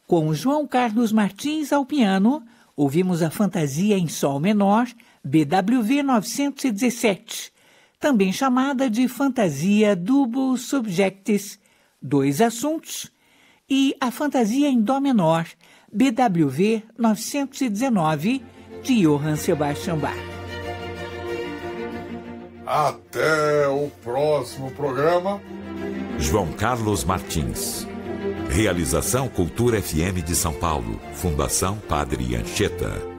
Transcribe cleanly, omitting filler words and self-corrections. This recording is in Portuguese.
Com João Carlos Martins ao piano, ouvimos a Fantasia em Sol Menor, BWV 917, também chamada de Fantasia Double Subjectis, 2 assuntos, e a Fantasia em Dó Menor, BWV 919, de Johann Sebastian Bach. Até o próximo programa. João Carlos Martins. Realização Cultura FM de São Paulo. Fundação Padre Anchieta.